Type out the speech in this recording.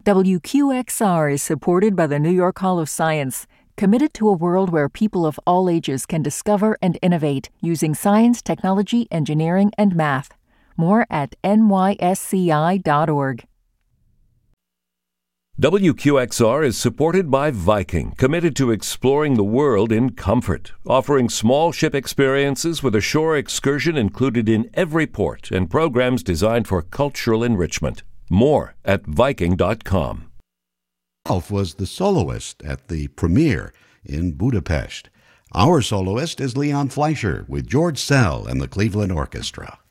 WQXR is supported by the New York Hall of Science, committed to a world where people of all ages can discover and innovate using science, technology, engineering, and math. More at nysci.org. WQXR is supported by Viking, committed to exploring the world in comfort, offering small ship experiences with a shore excursion included in every port and programs designed for cultural enrichment. More at Viking.com. Alf was the soloist at the premiere in Budapest. Our soloist is Leon Fleischer with George Szell and the Cleveland Orchestra.